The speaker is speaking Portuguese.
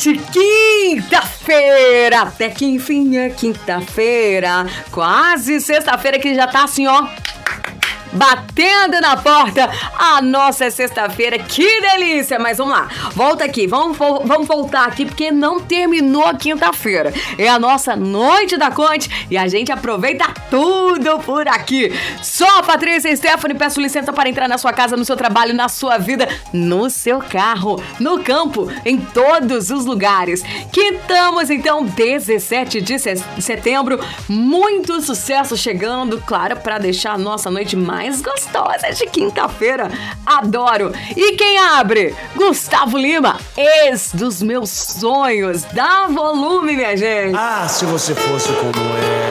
Hoje, quinta-feira, até que enfim é quinta-feira, quase sexta-feira que já tá assim, ó, batendo na porta. A nossa sexta-feira, que delícia! Mas vamos lá, volta aqui, vamos voltar aqui porque não terminou a quinta-feira. É a nossa noite da Conte e a gente aproveita tudo por aqui. Sou a Patrícia e Stephanie, peço licença para entrar na sua casa, no seu trabalho, na sua vida, no seu carro, no campo, em todos os lugares. Quintamos então 17 de setembro, muito sucesso chegando, claro, para deixar a nossa noite mais gostosa de quinta-feira. Adoro! E quem abre? Gustavo Lima, ex dos meus sonhos. Dá volume, minha gente! Ah, se você fosse como é.